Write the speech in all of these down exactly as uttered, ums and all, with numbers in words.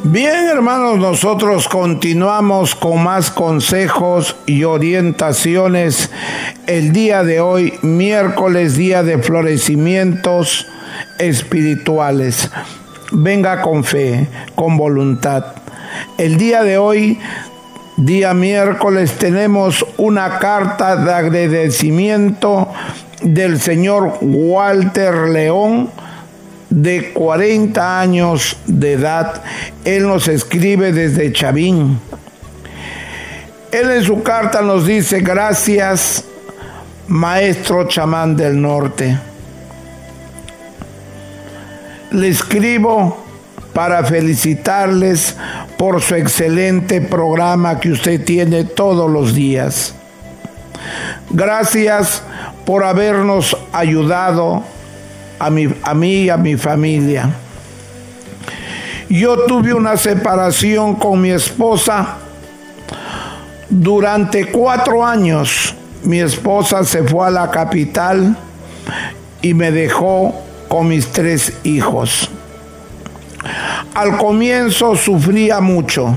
Bien, hermanos, nosotros continuamos con más consejos y orientaciones el día de hoy, miércoles, día de florecimientos espirituales. Venga con fe, con voluntad. El día de hoy, día miércoles, tenemos una carta de agradecimiento del señor Walter León, de cuarenta años de edad. Él nos escribe desde Chavín. Él en su carta nos dice: gracias, maestro chamán del norte. Le escribo para felicitarles por su excelente programa que usted tiene todos los días. Gracias por habernos ayudado A mí, a mí y a mi familia. Yo tuve una separación con mi esposa durante cuatro años. Mi esposa se fue a la capital y me dejó con mis tres hijos. Al comienzo sufría mucho.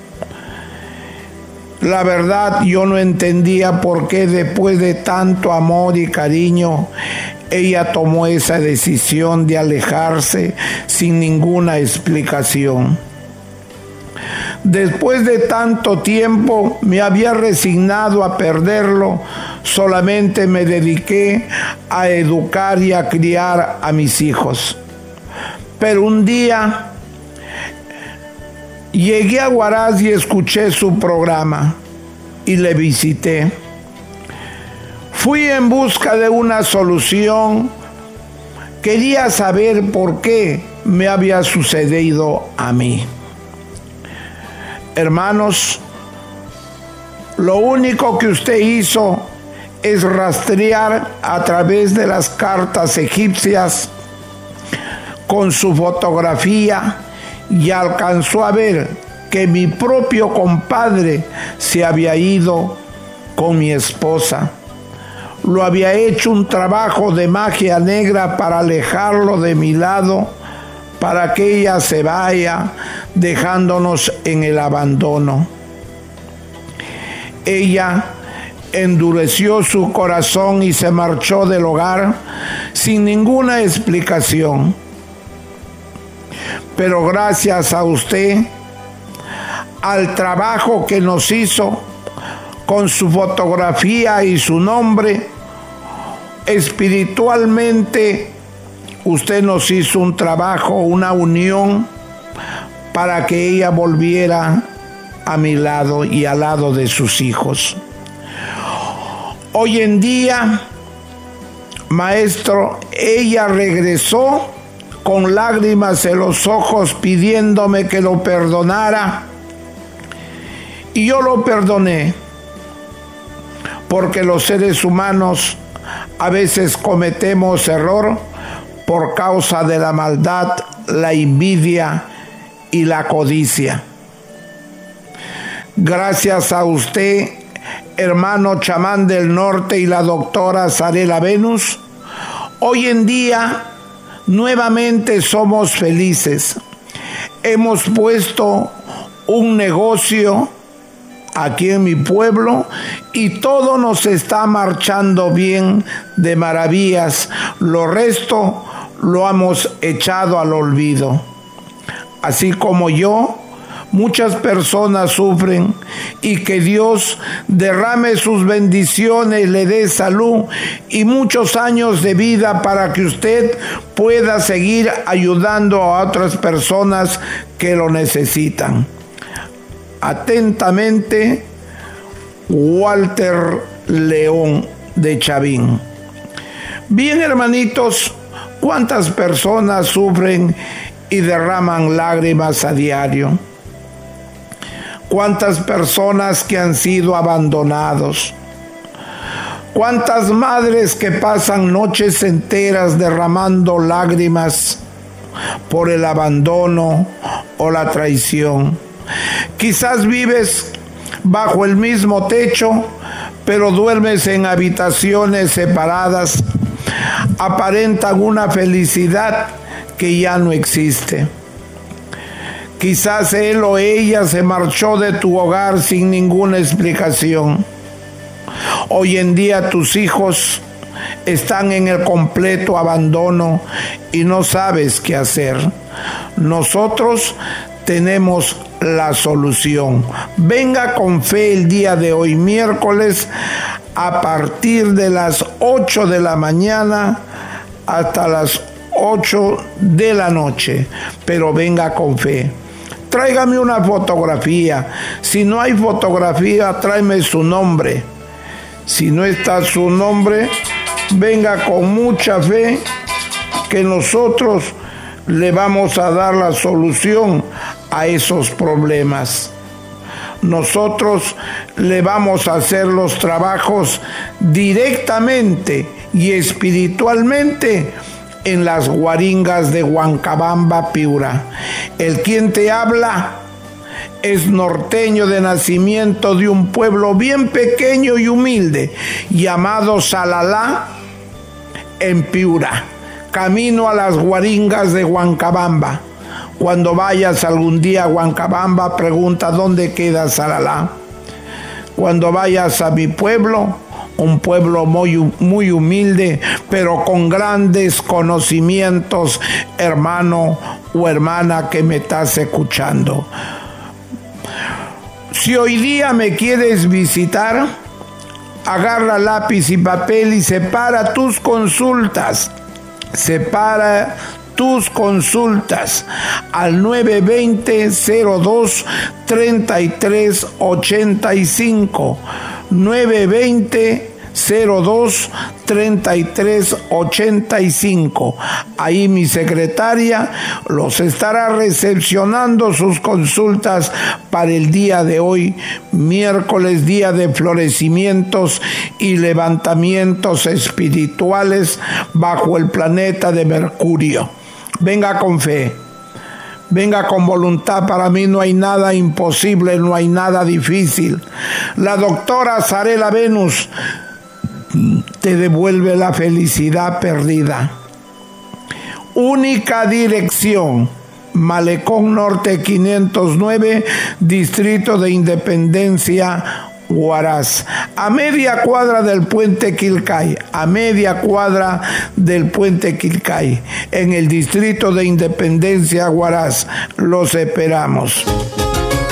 La verdad, yo no entendía por qué después de tanto amor y cariño ella tomó esa decisión de alejarse sin ninguna explicación. Después de tanto tiempo me había resignado a perderlo, solamente me dediqué a educar y a criar a mis hijos. Pero un día llegué a Huaraz y escuché su programa y le visité. Fui en busca de una solución. Quería saber por qué me había sucedido a mí. Hermanos, lo único que usted hizo es rastrear a través de las cartas egipcias con su fotografía y alcanzó a ver que mi propio compadre se había ido con mi esposa. Lo había hecho un trabajo de magia negra para alejarlo de mi lado, para que ella se vaya dejándonos en el abandono. Ella endureció su corazón y se marchó del hogar sin ninguna explicación. Pero gracias a usted, al trabajo que nos hizo con su fotografía y su nombre, espiritualmente usted nos hizo un trabajo, una unión para que ella volviera a mi lado y al lado de sus hijos. Hoy en día, maestro, ella regresó con lágrimas en los ojos pidiéndome que lo perdonara, y yo lo perdoné, porque los seres humanos a veces cometemos error por causa de la maldad, la envidia y la codicia. Gracias a usted, hermano chamán del norte, y la doctora Sarela Venus, hoy en día nuevamente somos felices. Hemos puesto un negocio aquí en mi pueblo y todo nos está marchando bien, de maravillas. Lo resto lo hemos echado al olvido. Así como yo, muchas personas sufren, y que Dios derrame sus bendiciones, le dé salud y muchos años de vida para que usted pueda seguir ayudando a otras personas que lo necesitan. Atentamente, Walter León de Chavín. Bien, hermanitos, ¿cuántas personas sufren y derraman lágrimas a diario? ¿Cuántas personas que han sido abandonados? ¿Cuántas madres que pasan noches enteras derramando lágrimas por el abandono o la traición? Quizás vives bajo el mismo techo, pero duermes en habitaciones separadas. Aparentan una felicidad que ya no existe. Quizás él o ella se marchó de tu hogar sin ninguna explicación. Hoy en día tus hijos están en el completo abandono y no sabes qué hacer. Nosotros tenemos la solución. Venga con fe el día de hoy, miércoles, a partir de las ocho de la mañana hasta las ocho de la noche, pero venga con fe. Tráigame una fotografía. Si no hay fotografía, tráeme su nombre. Si no está su nombre, venga con mucha fe, que nosotros le vamos a dar la solución a esos problemas. Nosotros le vamos a hacer los trabajos directamente y espiritualmente en las guaringas de Huancabamba, Piura. El quien te habla es norteño de nacimiento de un pueblo bien pequeño y humilde llamado Salalá, en Piura, camino a las guaringas de Huancabamba. Cuando vayas algún día a Huancabamba, pregunta dónde queda Salalá. Cuando vayas a mi pueblo, un pueblo muy, muy humilde, pero con grandes conocimientos, hermano o hermana que me estás escuchando. Si hoy día me quieres visitar, agarra lápiz y papel y separa tus consultas. Separa tus consultas al nueve veinte, cero dos, treinta y tres ochenta y cinco. nueve veinte, cero dos, treinta y tres ochenta y cinco. Ahí mi secretaria los estará recepcionando sus consultas para el día de hoy, miércoles, día de florecimientos y levantamientos espirituales bajo el planeta de Mercurio. Venga con fe. Venga con voluntad, para mí no hay nada imposible, no hay nada difícil. La doctora Sarela Venus te devuelve la felicidad perdida. Única dirección: Malecón Norte quinientos nueve, Distrito de Independencia, Huaraz, a media cuadra del puente Quilcay, a media cuadra del puente Quilcay, en el Distrito de Independencia, Huaraz. Los esperamos.